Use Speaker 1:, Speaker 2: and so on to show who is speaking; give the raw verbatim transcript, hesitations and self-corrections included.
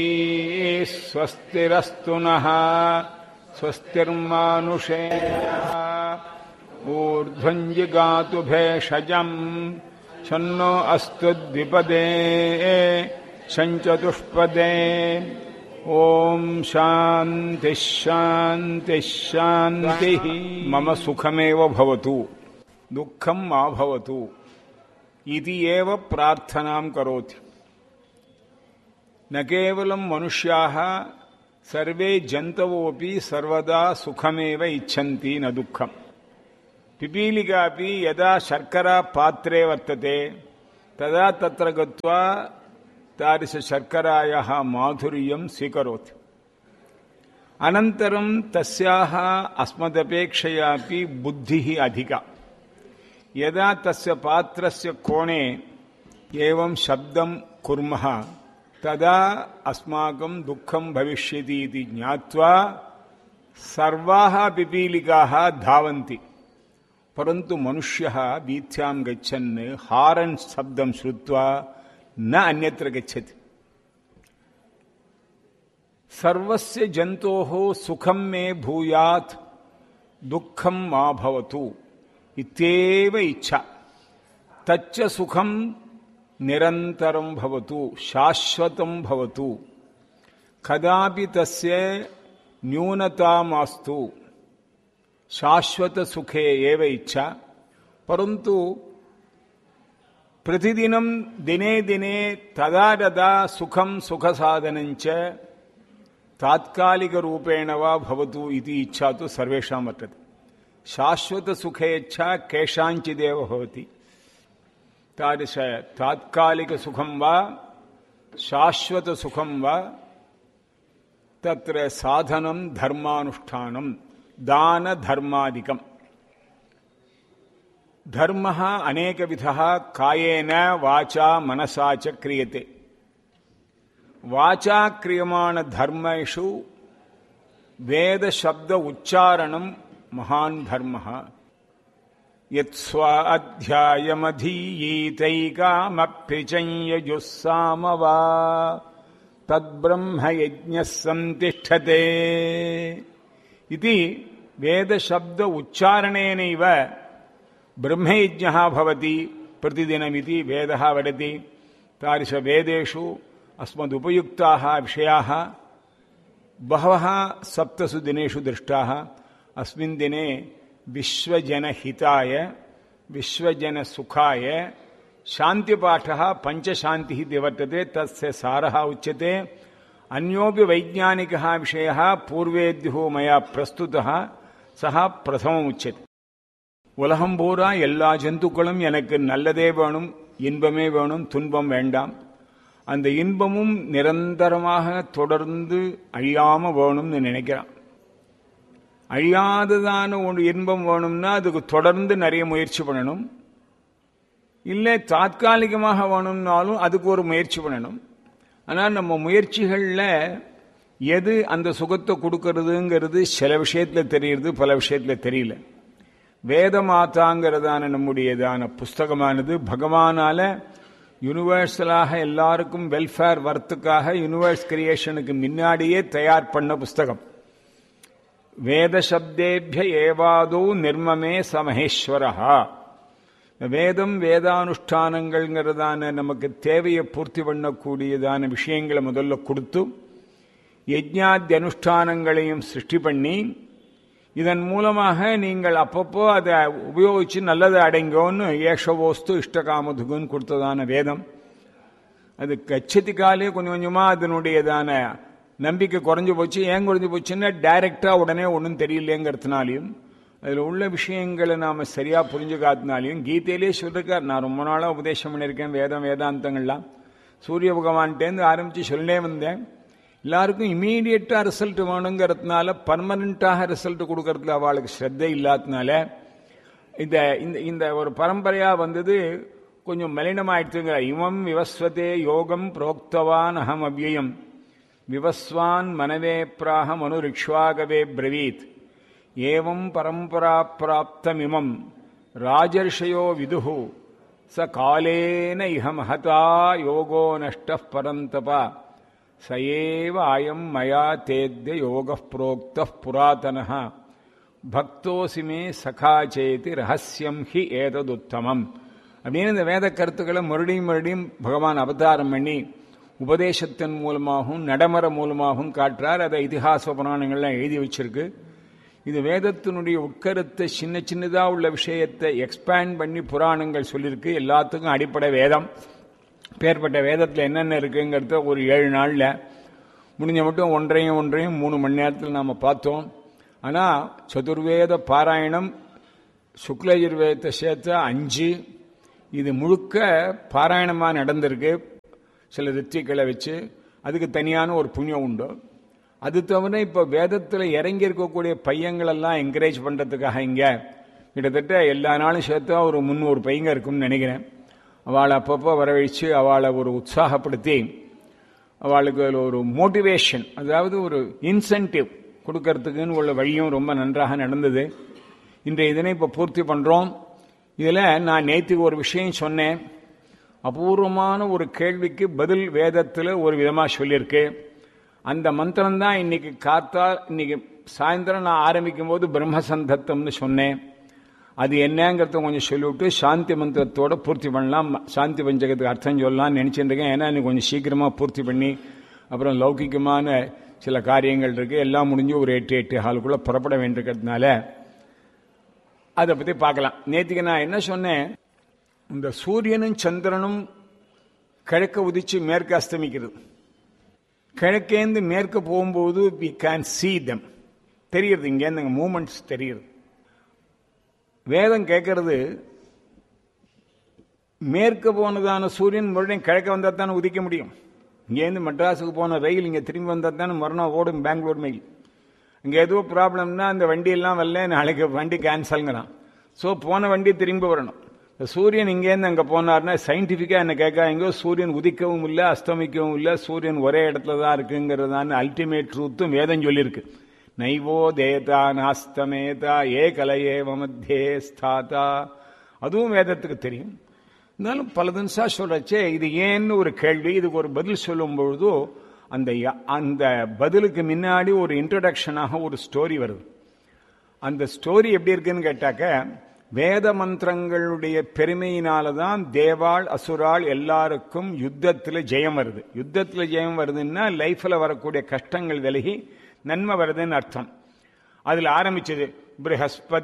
Speaker 1: स्वस्तिरस्तु नः स्वस्तिर्मानुषेभ्यः ऊर्ध्वञ्जिगातु भेषजम् शन्नो अस्तु द्विपदे शञ्चतुष्पदे ओम शांति शांति शांति। मम सुखमेव भवतु दुःखं मा भवतु इति एव प्रार्थनां करोति। न केवलं मनुष्याः सर्वे जन्तवोऽपि सर्वदा सुखमेव इच्छन्ति न दुःखम्। पिपीलिकापि यदा शर्करा पात्रे वर्तते तदा तत्र गत्वा तादृशशर्करायाः माधुर्यं स्वीकरोति। अनन्तरं तस्याः अस्मदपेक्षयापि बुद्धिः अधिका। यदा तस्य पात्रस्य कोणे एवं शब्दं कुर्मः तदा अस्माकं दुःखं भविष्यति इति ज्ञात्वा सर्वाः पिपीलिकाः धावन्ति। परन्तु मनुष्यः वीथ्यां गच्छन् हारन् शब्दं श्रुत्वा न अन्यत्र गच्छति। सर्वस्य जन्तोः सुखं मे भूयात् दुःखं मा भवतु इत्येव इच्छा। तच्च सुखं निरन्तरं भवतु शाश्वतं भवतु कदापि तस्य न्यूनता मास्तु। शाश्वत सुखे एव इच्छा। परन्तु प्रतिदिनं दिने दिने तदा तदा सुखं सुखसाधनञ्च तात्कालिकरूपेण वा भवतु इति इच्छा तु सर्वेषां वर्तते। शाश्वतसुखे इच्छा केषाञ्चिदेव भवति। तादृश तात्कालिकसुखं वा शाश्वतसुखं वा तत्र साधनं धर्मानुष्ठानं दानधर्मादिकम्। धर्मः अनेकविधः कायेन वाचा मनसा च क्रियते। वाचा क्रियमाणधर्मेषु वेदशब्द उच्चारणं महान् धर्मः। यत्स्वा अध्यायमधीयीतैकामप्यचञ्यजुस्साम वा तद्ब्रह्मयज्ञः संतिष्ठते इति वेदशब्द उच्चारणेनैव ब्रह्मयज्ञः भवति प्रतिदिनमिति वेदः वदति। तादृशवेदेषु अस्मदुपयुक्ताः विषयाः बहवः सप्तसु दिनेषु दृष्टाः। अस्मिन् दिने विश्वजनहिताय विश्वजनसुखाय शान्तिपाठः पञ्चशान्तिः इति वर्तते। तस्य सारः उच्यते। अन्योपि वैज्ञानिकः विषयः पूर्वेद्युः मया प्रस्तुतः सः प्रथमम् उच्यते। உலகம் பூரா எல்லா ஜந்துக்களும் எனக்கு நல்லதே வேணும், இன்பமே வேணும், துன்பம் வேண்டாம். அந்த இன்பமும் நிரந்தரமாக தொடர்ந்து அழியாம வேணும்னு நினைக்கிறான். அழியாததான ஒரு இன்பம் வேணும்னா அதுக்கு தொடர்ந்து நிறைய முயற்சி பண்ணணும். இல்லை தாத்காலிகமாக வேணும்னாலும் அதுக்கு ஒரு முயற்சி பண்ணணும். ஆனால் நம்ம முயற்சிகளில் எது அந்த சுகத்தை கொடுக்கறதுங்கிறது சில விஷயத்தில் தெரியுது, பல விஷயத்தில் தெரியல. வேதமாதாங்கிறதான நம்முடையதான புஸ்தகமானது பகவானால யூனிவர்சலாக எல்லாருக்கும் வெல்ஃபேர் வர்த்துக்காக யூனிவர்ஸ் கிரியேஷனுக்கு முன்னாடியே தயார் பண்ண புஸ்தகம். வேத சப்தேபிய ஏவாதோ நிர்மமே சமஹேஸ்வரஹா. வேதம் வேதானுஷ்டானங்கள்ங்கிறதான நமக்கு தேவையை பூர்த்தி பண்ணக்கூடியதான விஷயங்களை முதல்ல கொடுத்து யஜ்ஞாதி அனுஷ்டானங்களையும் சிருஷ்டி பண்ணி இதன் மூலமாக நீங்கள் அப்பப்போ அதை உபயோகிச்சு நல்லதை அடைங்கோன்னு ஏஷவோஸ்து இஷ்டகாமதுகுன்னு கொடுத்ததான வேதம். அது கச்சதி காலே கொஞ்சம் கொஞ்சமாக அதனுடையதான நம்பிக்கை குறைஞ்சு போச்சு. ஏன் குறைஞ்சு போச்சுன்னா டைரக்டாக உடனே ஒன்றும் தெரியலேங்கிறதுனாலையும் அதில் உள்ள விஷயங்களை நாம் சரியாக புரிஞ்சுக்காத்தினாலையும் கீதையிலே சொல்லிருக்கார். நான் ரொம்ப நாளாக உபதேசம் பண்ணியிருக்கேன் வேதம் வேதாந்தங்கள்லாம். சூரிய பகவான்கிட்டேருந்து ஆரம்பித்து சொல்லே வந்தேன். எல்லாருக்கும் இமீடியட்டாக ரிசல்ட் வேணுங்கிறதுனால பர்மனண்ட்டாக ரிசல்ட் கொடுக்கறதுல அவளுக்கு ஸ்ரத்தை இல்லாததுனால இந்த இந்த ஒரு பரம்பரையாக வந்தது கொஞ்சம் மலினமாயிடுச்சுங்கிற. இமம் விவஸ்வதே யோகம் புரோக்தவான் அகம் அவ்யயம் விவஸ்வான் மனவே பிராக மனு ரிக்ஷ்வாகவே பிரவீத் ஏவம் பரம்பரா பிராப்தமிமம் ராஜர்ஷயோ விதுஹு ச காலேன இஹ மஹதா யோகோ நஷ்டः பரந்தபா சயேவ அயம் மயா தேத்ய யோக புரோக்த புராதன பக்தோசிமே சகா சேதி ரகசியம் ஹி ஏததுத்தமம் அப்படின்னு இந்த வேத கருத்துக்களை மறுபடியும் மறுபடியும் பகவான் அவதாரம் பண்ணி உபதேசத்தின் மூலமாகவும் நடைமுறை மூலமாகவும் காட்டுறார். அதை இதிகாச புராணங்கள்லாம் எழுதி வச்சிருக்கு. இது வேதத்தினுடைய உட்கருத்தை சின்ன சின்னதாக உள்ள விஷயத்தை எக்ஸ்பேண்ட் பண்ணி புராணங்கள் சொல்லியிருக்கு. எல்லாத்துக்கும் அடிப்படை வேதம். பேர்பட்ட வேதத்தில் என்னென்ன இருக்குங்கிறத ஒரு ஏழு நாளில் முடிஞ்ச மட்டும் ஒன்றையும் ஒன்றையும் மூணு மணி நேரத்தில் நாம் பார்த்தோம். ஆனால் சதுர்வேத பாராயணம் சுக்லயஜுர்வேதத்தை சேர்த்த அஞ்சு இது முழுக்க பாராயணமாக நடந்திருக்கு. சில ரித்திகளை வச்சு அதுக்கு தனியான ஒரு புண்ணியம் உண்டு. அது தவிர இப்போ வேதத்தில் இறங்கி இருக்கக்கூடிய பையங்களெல்லாம் என்கரேஜ் பண்ணுறதுக்காக இங்கே கிட்டத்தட்ட எல்லா நாளும் சேர்த்தா ஒரு முந்நூறு பையங்க இருக்கும்னு நினைக்கிறேன். அவளை அப்பப்போ வரவழைச்சு அவளை ஒரு உற்சாகப்படுத்தி அவளுக்கு ஒரு மோட்டிவேஷன், அதாவது ஒரு இன்சென்டிவ் கொடுக்கறதுக்குன்னு உள்ள வழியும் ரொம்ப நன்றாக நடந்தது. இன்றைய இதனை இப்போ பூர்த்தி பண்ணுறோம். இதில் நான் நேற்றுக்கு ஒரு விஷயம் சொன்னேன். அபூர்வமான ஒரு கேள்விக்கு பதில் வேதத்தில் ஒரு விதமாக சொல்லியிருக்கு. அந்த மந்திரம்தான் இன்னைக்கு காத்தா இன்னைக்கு சாயந்தரம் நான் ஆரம்பிக்கும் போது பிரம்மசந்தத்தம்னு சொன்னேன். அது என்னங்கிறத கொஞ்சம் சொல்லிவிட்டு சாந்தி மந்திரத்தோட பூர்த்தி பண்ணலாம். சாந்தி பஞ்சகத்துக்கு அர்த்தம் சொல்லலாம்னு நினைச்சிட்டு இருக்கேன். ஏன்னா இன்னைக்கு கொஞ்சம் சீக்கிரமாக பூர்த்தி பண்ணி அப்புறம் லௌகிகமான சில காரியங்கள் இருக்கு. எல்லாம் முடிஞ்சு ஒரு எட்டு எட்டு ஹாலுக்குள்ள புறப்பட வேண்டியிருக்கிறதுனால அதை பற்றி பார்க்கலாம். நேற்றுக்கு நான் என்ன சொன்னேன், இந்த சூரியனும் சந்திரனும் கிழக்க உதிச்சு மேற்கு அஸ்தமிக்கிறது. கிழக்கேந்து மேற்கு போகும்போது வி கேன் சீ தம், தெரியுது. இங்கேருந்து மூமெண்ட்ஸ் தெரியுது. வேதம் கேட்கறது மேற்கு போனதான சூரியன் மறுபடியும் கிழக்க வந்தால் தானே உதிக்க முடியும். இங்கேருந்து மெட்ராஸுக்கு போன ரயில் இங்கே திரும்பி வந்தால் தானே மறுநாள் ஓடும் பெங்களூர் மெயில். இங்கே ஏதோ ப்ராப்ளம்னா அந்த வண்டியெல்லாம் வரல, நாளைக்கு வண்டி கேன்சல்ங்கிறான். ஸோ போன வண்டி திரும்பி வரணும். சூரியன் இங்கேருந்து அங்கே போனார்னா சயின்டிஃபிக்காக என்ன கேட்க, எங்கேயோ சூரியன் உதிக்கவும் இல்லை அஸ்தமிக்கவும் இல்லை, சூரியன் ஒரே இடத்துல தான் இருக்குங்கிறதான அல்டிமேட் ட்ரூத்தும் வேதம் சொல்லியிருக்கு. நைவோ தேதா நாஸ்தமேதா ஏ கலையே மத்தியே ஸ்தாதா, அதுவும் வேதத்துக்கு தெரியும். இருந்தாலும் பல தினசா சொல்றச்சே இது ஏன்னு ஒரு கேள்வி, இதுக்கு ஒரு பதில் சொல்லும் பொழுதோ அந்த அந்த பதிலுக்கு முன்னாடி ஒரு இன்ட்ரடக்ஷனாக ஒரு ஸ்டோரி வருது. அந்த ஸ்டோரி எப்படி இருக்குன்னு கேட்டாக்க, வேத மந்திரங்களுடைய பெருமையினாலதான் தேவாள் அசுராள் எல்லாருக்கும் யுத்தத்தில் ஜெயம் வருது. யுத்தத்தில் ஜெயம் வருதுன்னா லைஃப்ல வரக்கூடிய கஷ்டங்கள் விலகி நன்மை வருதுன்னு அர்த்தம். அதுல ஆரம்பிச்சது பிரஹஸ்பதி